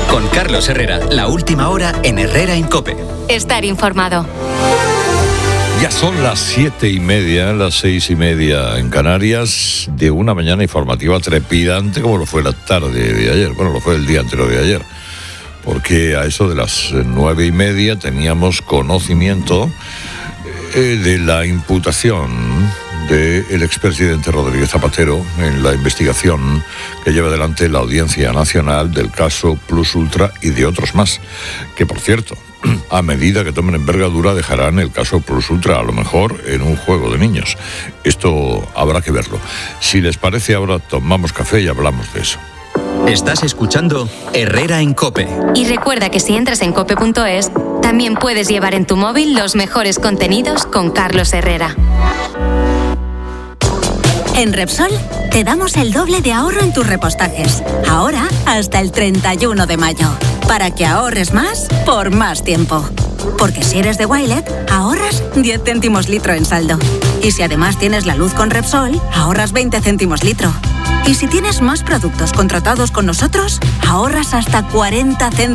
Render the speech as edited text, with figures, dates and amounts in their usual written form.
Con Carlos Herrera, la última hora en Herrera en COPE. Estar informado. Ya son las 7:30, las 6:30 en Canarias, de una mañana informativa trepidante como lo fue la tarde de ayer. Bueno, lo fue el día anterior de ayer. Porque a eso de las 9:30 teníamos conocimiento de la imputación del expresidente Rodríguez Zapatero en la investigación que lleva adelante la Audiencia Nacional del caso Plus Ultra y de otros más, que por cierto, a medida que tomen envergadura dejarán el caso Plus Ultra a lo mejor en un juego de niños. Esto habrá que verlo. Si les parece, ahora tomamos café y hablamos de eso. Estás escuchando Herrera en COPE. Y recuerda que si entras en cope.es, también puedes llevar en tu móvil los mejores contenidos con Carlos Herrera. En Repsol te damos el doble de ahorro en tus repostajes. Ahora hasta el 31 de mayo. Para que ahorres más por más tiempo. Porque si eres de Wilet, ahorras 10 céntimos litro en saldo. Y si además tienes la luz con Repsol, ahorras 20 céntimos litro. Y si tienes más productos contratados con nosotros, ahorras hasta 40 céntimos.